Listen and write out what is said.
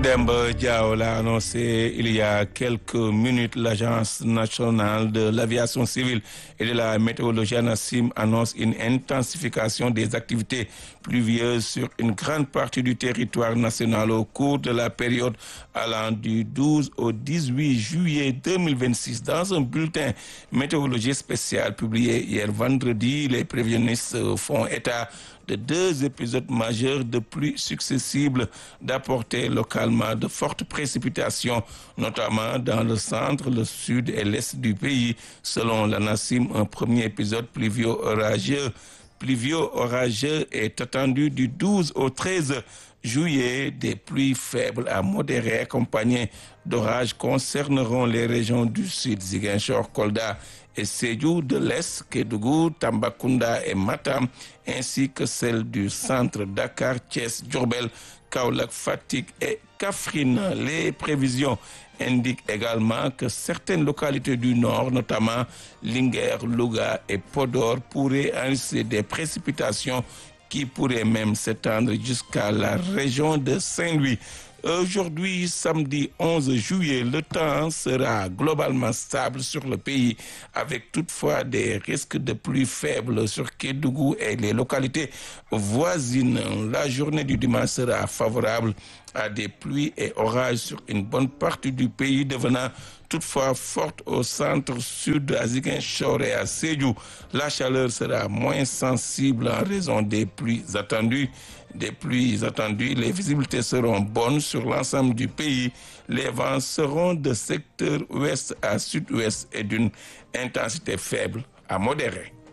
Demba Diaw l'a annoncé il y a quelques minutes. L'Agence nationale de l'aviation civile et de la météorologie ANACIM annonce une intensification des activités pluvieuses sur une grande partie du territoire national au cours de la période allant du 12 au 18 juillet 2026. Dans un bulletin météorologie spécial publié hier vendredi, les prévisionnistes font état de 2 épisodes majeurs de pluie successibles d'apporter localement de fortes précipitations, notamment dans le centre, le sud et l'est du pays. Selon l'ANACIM, un premier épisode pluvio-orageux est attendu du 12 au 13 juillet. Des pluies faibles à modérées accompagnées d'orages concerneront les régions du sud, Ziguinchor, Kolda et Sédhiou, de l'est, Kédougou, Tambacounda et Matam, ainsi que celles du centre, Dakar, Thiès, Diourbel, Kaolack, Fatick et Kaffrine. Les prévisions indiquent également que certaines localités du nord, notamment Linguère, Louga et Podor, pourraient enregistrer des précipitations qui pourraient même s'étendre jusqu'à la région de Saint-Louis. Aujourd'hui, samedi 11 juillet, le temps sera globalement stable sur le pays, avec toutefois des risques de pluie faibles sur Kédougou et les localités voisines. La journée du dimanche sera favorable à des pluies et orages sur une bonne partie du pays, devenant toutefois forte au centre-sud, à Ziguinchor et à Sédhiou. La chaleur sera moins sensible en raison des pluies attendues. Les visibilités seront bonnes sur l'ensemble du pays. Les vents seront de secteur ouest à sud-ouest et d'une intensité faible à modérée.